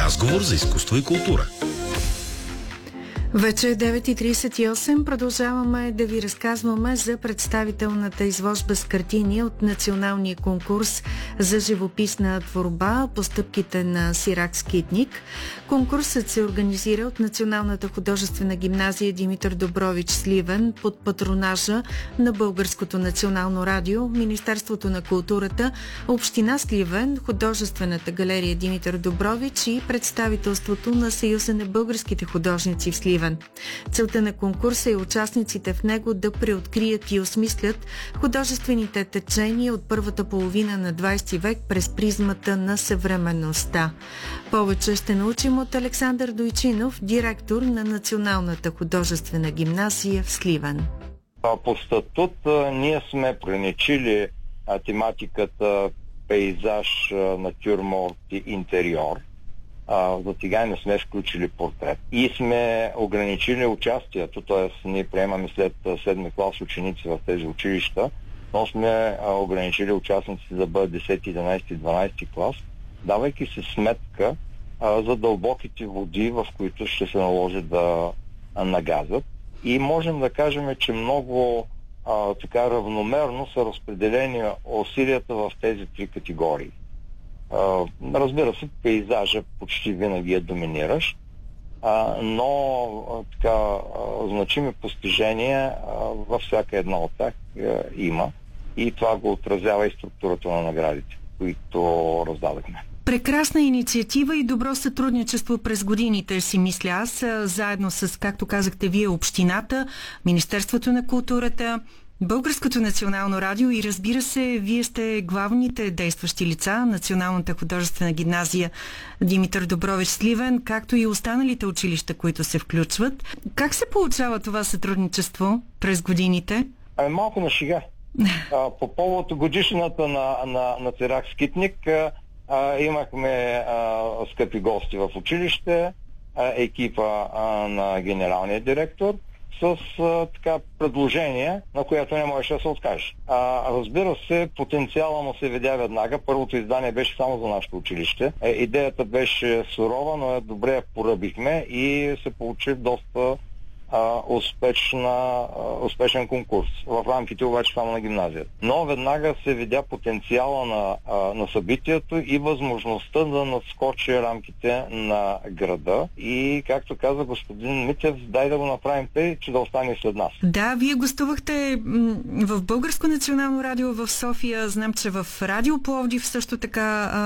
Разговор за изкуство и култура. Вече е 9:38. Продължаваме да ви разказваме за представителната изложба с картини от националния конкурс за живописна творба "Постъпките на Сирак Скитник". Конкурсът се организира от Националната художествена гимназия Димитър Добрович, Сливен, под патронажа на Българското национално радио, Министерството на културата, Община Сливен, Художествената галерия Димитър Добрович и представителството на Съюза на българските художници в Сливен. Целта на конкурса е участниците в него да преоткрият и осмислят художествените течения от първата половина на 20 век през призмата на съвременността. Повече ще научим от Александър Дойчинов, директор на Националната художествена гимназия в Сливен. По статут ние сме ограничили тематиката пейзаж, натюрморт и интериор. За сега не сме включили портрет. И сме ограничили участието, т.е. ние приемаме след 7 клас ученици в тези училища, но сме ограничили участниците да бъдат 10, 11, 12 клас, давайки се сметка за дълбоките води, в които ще се наложи да нагазят. И можем да кажем, че много така равномерно са разпределени усилията в тези три категории. Разбира се, пейзажа почти винаги е доминиращ, но значими постижения във всяка една от тях има и това го отразява и структурата на наградите, които раздадахме. Прекрасна инициатива и добро сътрудничество през годините, си мисля аз, заедно с, както казахте вие, Общината, Министерството на културата, Българското национално радио и, разбира се, вие сте главните действащи лица, Националната художествена гимназия Димитър Добрович, Сливен, както и останалите училища, които се включват. Как се получава това сътрудничество през годините? Малко на шега. По повод годишната на Сирак Скитник имахме скъпи гости в училище, екипа на генералния директор, с предложение, на което не можеше да се откаже. Разбира се, потенциала му се видя веднага. Първото издание беше само за нашето училище. Идеята беше сурова, но добре я поръбихме и се получи доста успешен конкурс. В рамките обаче само на гимназията. Но веднага се видя потенциала на събитието и възможността да надскочи рамките на града. И, както каза господин Митев, дай да го направим тъй, че да остане след нас. Да, вие гостувахте в Българско национално радио в София. Знам, че в Радио Пловдив също така